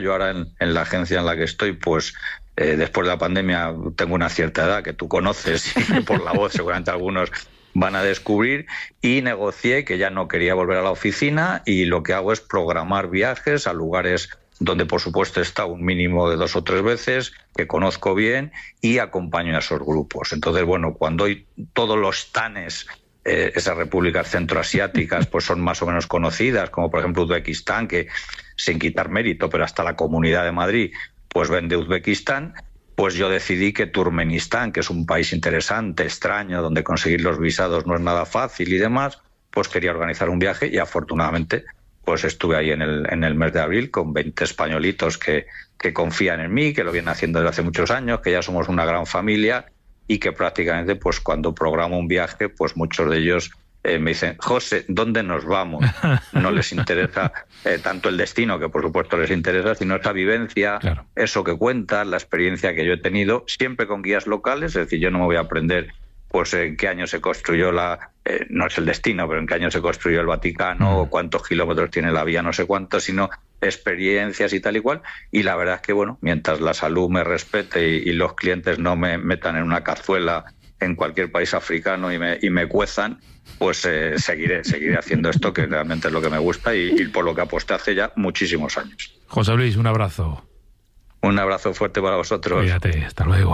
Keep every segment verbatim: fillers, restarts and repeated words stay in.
Yo ahora en, en la agencia en la que estoy, pues eh, después de la pandemia tengo una cierta edad que tú conoces y por la voz seguramente algunos van a descubrir, y negocié que ya no quería volver a la oficina y lo que hago es programar viajes a lugares donde por supuesto he estado un mínimo de dos o tres veces, que conozco bien, y acompaño a esos grupos. Entonces, bueno, cuando hay todos los tanes, eh, esas repúblicas centroasiáticas, pues son más o menos conocidas, como por ejemplo Uzbekistán, que sin quitar mérito, pero hasta la Comunidad de Madrid, pues ven de Uzbekistán, pues yo decidí que Turkmenistán, que es un país interesante, extraño, donde conseguir los visados no es nada fácil y demás, pues quería organizar un viaje y afortunadamente pues estuve ahí en el, en el mes de abril con veinte españolitos que, que confían en mí, que lo vienen haciendo desde hace muchos años, que ya somos una gran familia y que prácticamente pues cuando programo un viaje, pues muchos de ellos eh, me dicen, José, ¿dónde nos vamos? No les interesa eh, tanto el destino, que por supuesto les interesa, sino esa vivencia, claro, eso que cuentas, la experiencia que yo he tenido, siempre con guías locales, es decir, yo no me voy a aprender pues en qué año se construyó la, eh, no es el destino, pero en qué año se construyó el Vaticano, mm. o cuántos kilómetros tiene la vía, no sé cuántos, sino experiencias y tal y cual. Y la verdad es que, bueno, mientras la salud me respete y, y los clientes no me metan en una cazuela en cualquier país africano y me, y me cuezan, pues eh, seguiré, seguiré haciendo esto, que realmente es lo que me gusta y, y por lo que aposté hace ya muchísimos años. José Luis, un abrazo. Un abrazo fuerte para vosotros. Cuídate, hasta luego.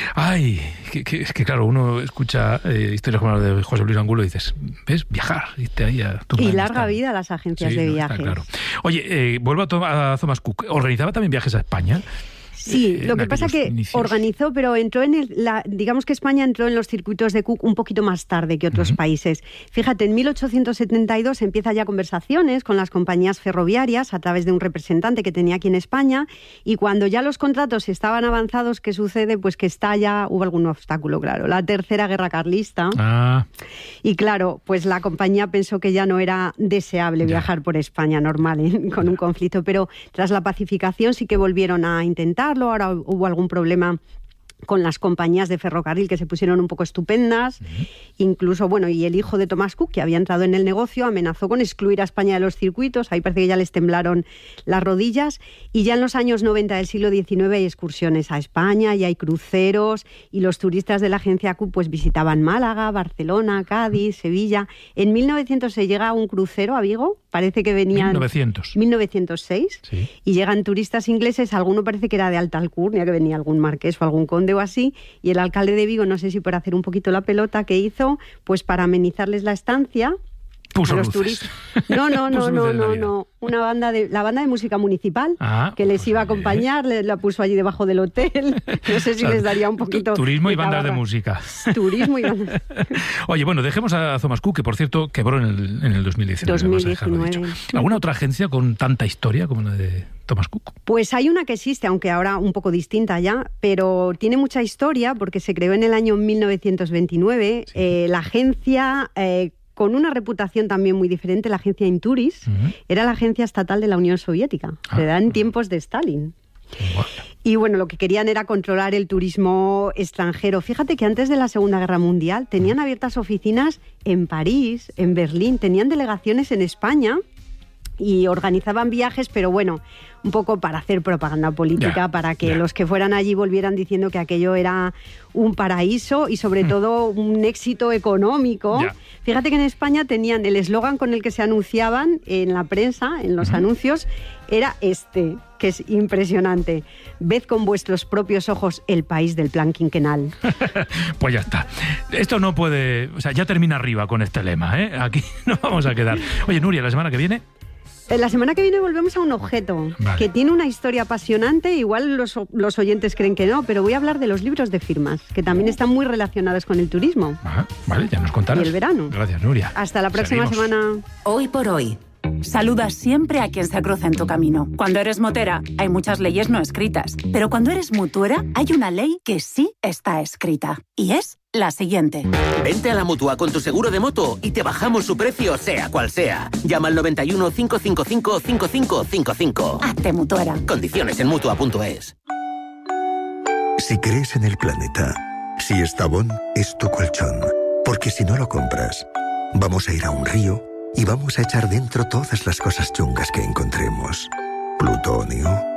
Ay, que, que, es que claro, uno escucha eh, historias como la de José Luis Angulo y dices, ¿ves? Viajar, irte ahí a tu Y larga vida a las agencias sí, de no, viajes. Claro. Oye, eh, vuelvo a, to- a Thomas Cook. ¿Organizaba también viajes a España? Sí, lo que pasa es que inicios. organizó, pero entró en el, la, digamos que España entró en los circuitos de Cook un poquito más tarde que otros uh-huh. países. Fíjate, en mil ochocientos setenta y dos empieza ya conversaciones con las compañías ferroviarias a través de un representante que tenía aquí en España, y cuando ya los contratos estaban avanzados, ¿qué sucede? Pues que estalla, hubo algún obstáculo, claro, la tercera guerra carlista. Ah. Y claro, pues la compañía pensó que ya no era deseable ya. viajar por España normal, ¿eh? con ya. un conflicto, pero tras la pacificación sí que volvieron a intentar. Ahora hubo algún problema con las compañías de ferrocarril que se pusieron un poco estupendas, uh-huh. incluso, bueno, y el hijo de Thomas Cook, que había entrado en el negocio, amenazó con excluir a España de los circuitos, ahí parece que ya les temblaron las rodillas, y ya en los años noventa del siglo diecinueve hay excursiones a España y hay cruceros, y los turistas de la agencia Cook pues visitaban Málaga, Barcelona, Cádiz, Sevilla. En mil novecientos se llega a un crucero a Vigo, parece que venían... mil novecientos. mil novecientos seis, sí. y llegan turistas ingleses, alguno parece que era de alta alcurnia, que venía algún marqués o algún conde o así, y el alcalde de Vigo, no sé si por hacer un poquito la pelota, que hizo, pues para amenizarles la estancia, puso a los luces. turistas. No, no, no, no, no, no. Una banda de la banda de música municipal ah, que les pues iba a acompañar, le, la puso allí debajo del hotel. No sé si o sea, les daría un poquito. Turismo de y bandas tabarra. de música. Turismo y bandas. Oye, bueno, dejemos a Thomas Cook, que por cierto quebró en el, en el dos mil diecinueve. dos mil diecinueve. Vamos a dicho. ¿Alguna otra agencia con tanta historia como la de Thomas Cook? Pues hay una que existe, aunque ahora un poco distinta ya, pero tiene mucha historia porque se creó en el año mil novecientos veintinueve. Sí. Eh, la agencia... Eh, con una reputación también muy diferente, la agencia Inturis, uh-huh. era la agencia estatal de la Unión Soviética, ah, era en tiempos de Stalin. Bueno. Y bueno, lo que querían era controlar el turismo extranjero. Fíjate que antes de la Segunda Guerra Mundial tenían abiertas oficinas en París, en Berlín, tenían delegaciones en España y organizaban viajes, pero bueno, un poco para hacer propaganda política, yeah, para que yeah. los que fueran allí volvieran diciendo que aquello era un paraíso y sobre mm. todo un éxito económico. Yeah. Fíjate que en España tenían el eslogan con el que se anunciaban en la prensa, en los mm. anuncios, era este, que es impresionante: ved con vuestros propios ojos el país del plan quinquenal. Pues ya está. Esto no puede... O sea, ya termina arriba con este lema, ¿eh? Aquí nos vamos a quedar. Oye, Nuria, ¿la semana que viene? La semana que viene volvemos a un objeto vale. que tiene una historia apasionante. Igual los, los oyentes creen que no, pero voy a hablar de los libros de firmas, que también están muy relacionados con el turismo. Ajá, vale, ya nos contarás. Y el verano. Gracias, Nuria. Hasta la próxima Seguimos. semana. Hoy por hoy. Saluda siempre a quien se cruza en tu camino. Cuando eres motera, hay muchas leyes no escritas. Pero cuando eres mutuera, hay una ley que sí está escrita. Y es la siguiente. Vente a la Mutua con tu seguro de moto y te bajamos su precio, sea cual sea. Llama al noventa y uno, cinco cinco cinco, cinco cinco cinco cinco. Hazte mutuera. Condiciones en Mutua punto es. Si crees en el planeta, si Estrabón es tu colchón, porque si no lo compras, vamos a ir a un río y vamos a echar dentro todas las cosas chungas que encontremos. Plutonio,